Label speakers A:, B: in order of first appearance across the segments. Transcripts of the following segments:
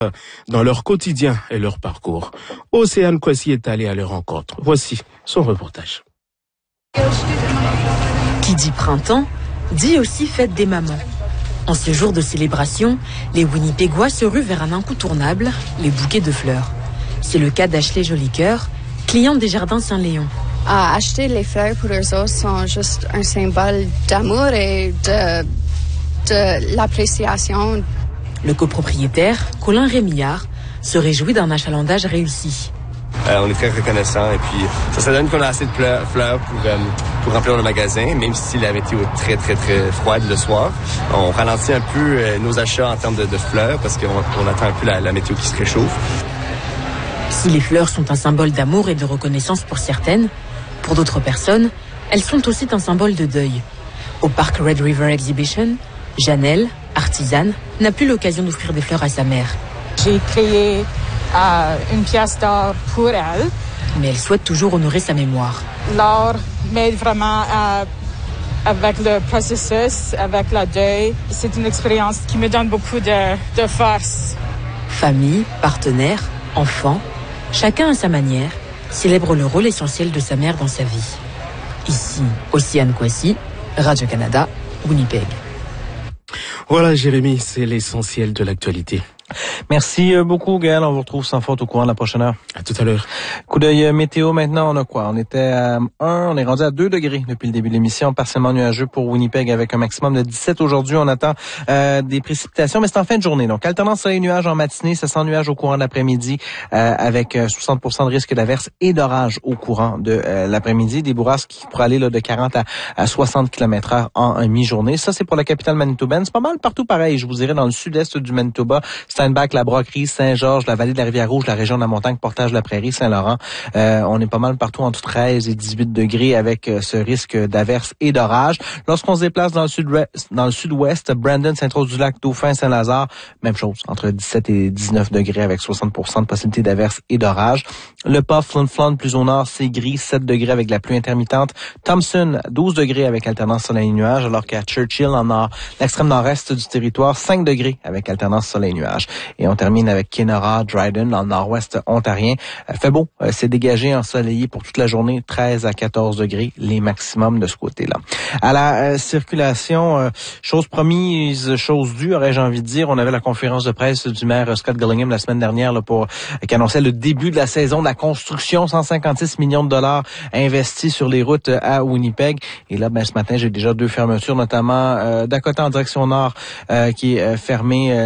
A: dans leur quotidien et leur parcours. Océane Kwasi est allée à leur rencontre. Voici son reportage.
B: Qui dit printemps, dit aussi fête des mamans. En ce jour de célébration, les Winnipégois se ruent vers un incontournable, les bouquets de fleurs. C'est le cas d'Ashley Jolicoeur, cliente des Jardins Saint-Léon.
C: Acheter les fleurs pour eux autres sont juste un symbole d'amour et de l'appréciation.
B: Le copropriétaire, Colin Rémillard, se réjouit d'un achalandage réussi.
D: On est très reconnaissants et puis ça donne qu'on a assez de fleurs pour remplir le magasin, même si la météo est très, très, très froide le soir. On ralentit un peu nos achats en termes de fleurs parce qu'on attend un peu la météo qui se réchauffe.
B: Si les fleurs sont un symbole d'amour et de reconnaissance pour certaines, pour d'autres personnes, elles sont aussi un symbole de deuil. Au parc Red River Exhibition, Janelle, artisane, n'a plus l'occasion d'offrir des fleurs à sa mère.
E: J'ai créé une pièce d'art pour elle.
B: Mais elle souhaite toujours honorer sa mémoire.
E: L'art m'aide vraiment avec le processus, avec la deuil. C'est une expérience qui me donne beaucoup de force.
B: Famille, partenaires, enfants, chacun à sa manière, célèbre le rôle essentiel de sa mère dans sa vie. Ici, Océane Kwasi, Radio-Canada, Winnipeg.
A: Voilà, Jérémy, c'est l'essentiel de l'actualité.
F: Merci beaucoup, Gaël. On vous retrouve sans faute au courant de la prochaine heure.
A: À tout à l'heure.
F: Coup d'œil météo maintenant, on a quoi? On était à 1, on est rendu à 2 degrés depuis le début de l'émission, partiellement nuageux pour Winnipeg avec un maximum de 17 aujourd'hui. On attend des précipitations, mais c'est en fin de journée. Donc, alternance soleil-nuage en matinée, ça sent nuage au courant de l'après-midi avec 60% de risque d'averse et d'orage au courant de l'après-midi. Des bourrasques qui pourraient aller là, de 40 à 60 km/h en mi-journée. Ça, c'est pour la capitale manitobaine. C'est pas mal partout pareil. Je vous dirais dans le sud-est du Manitoba, Steinbach, la Broquerie, Saint-Georges, la vallée de la Rivière-Rouge, la région de la Montagne, Portage-la-Prairie, Saint-Laurent. On est pas mal partout entre 13 et 18 degrés avec ce risque d'averse et d'orage. Lorsqu'on se déplace dans le sud-ouest, Brandon, Saint-Rose-du-Lac, Dauphin, Saint-Lazare, même chose, entre 17 et 19 degrés avec 60% de possibilité d'averse et d'orage. Le Pas, Flin-Flon, plus au nord, c'est gris, 7 degrés avec la pluie intermittente. Thompson, 12 degrés avec alternance soleil-nuage, alors qu'à Churchill, en nord, l'extrême nord-est du territoire, 5 degrés avec alternance soleil-nuage. Et on termine avec Kenora, Dryden, dans le nord-ouest ontarien. Fait beau, c'est dégagé, ensoleillé pour toute la journée, 13 à 14 degrés, les maximums de ce côté-là. À la circulation, chose promise, chose due, aurais-je envie de dire. On avait la conférence de presse du maire Scott Gillingham la semaine dernière là, qui annonçait le début de la saison de la construction, 156 millions de dollars investis sur les routes à Winnipeg. Et là, ce matin, j'ai déjà 2 fermetures, notamment Dakota en direction nord qui est fermée,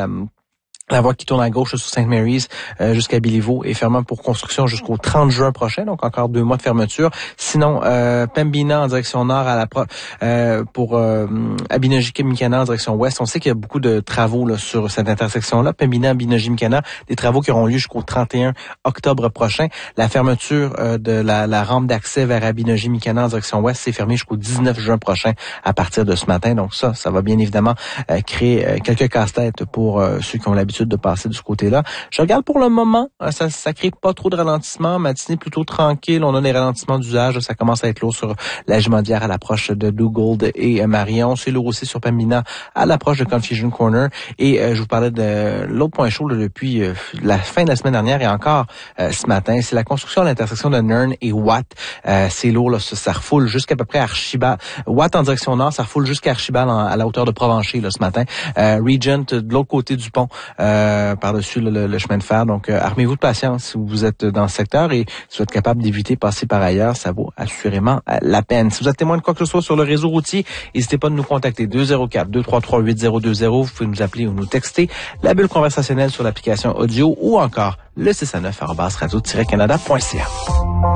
F: la voie qui tourne à gauche sur St. Mary's jusqu'à Béliveau est fermée pour construction jusqu'au 30 juin prochain, donc encore 2 mois de fermeture. Sinon, Pembina en direction nord pour Abinogi-Mikana en direction ouest. On sait qu'il y a beaucoup de travaux là, sur cette intersection-là. Pembina, Abinogi-Mikana, des travaux qui auront lieu jusqu'au 31 octobre prochain. La fermeture de la rampe d'accès vers Abinogi-Mikana en direction ouest s'est fermée jusqu'au 19 juin prochain à partir de ce matin. Donc ça va bien évidemment créer quelques casse-têtes pour ceux qui ont l'habitude de passer de ce côté-là. Je regarde pour le moment, ça crée pas trop de ralentissement. Matinée plutôt tranquille. On a des ralentissements d'usage. Ça commence à être lourd sur la Jumondière à l'approche de Duggold et Marion. C'est lourd aussi sur Pembina à l'approche de Confusion Corner. Et je vous parlais de l'autre point chaud là, depuis la fin de la semaine dernière et encore ce matin. C'est la construction à l'intersection de Nern et Watt. C'est lourd. Là, ça refoule jusqu'à peu près Archibald. Watt en direction nord, ça refoule jusqu'à Archibald à la hauteur de Provencher là, ce matin. Regent de l'autre côté du pont. Par-dessus le chemin de fer. Donc, armez-vous de patience si vous êtes dans le secteur et si vous êtes capable d'éviter passer par ailleurs, ça vaut assurément la peine. Si vous êtes témoin de quoi que ce soit sur le réseau routier, n'hésitez pas de nous contacter 204-233-8020. Vous pouvez nous appeler ou nous texter la bulle conversationnelle sur l'application audio ou encore le 619@radio-canada.ca.